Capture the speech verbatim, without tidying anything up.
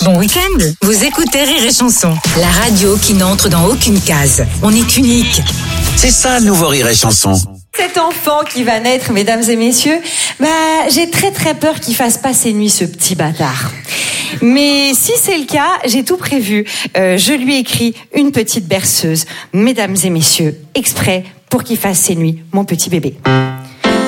Bon week-end. Vous écoutez Rire et Chanson, la radio qui n'entre dans aucune case. On est unique. C'est ça le nouveau Rire et Chanson. Cet enfant qui va naître, mesdames et messieurs, bah, j'ai très très peur qu'il fasse pas ses nuits, ce petit bâtard. Mais si c'est le cas, j'ai tout prévu. Euh, je lui ai écrit une petite berceuse, mesdames et messieurs, exprès pour qu'il fasse ses nuits, mon petit bébé.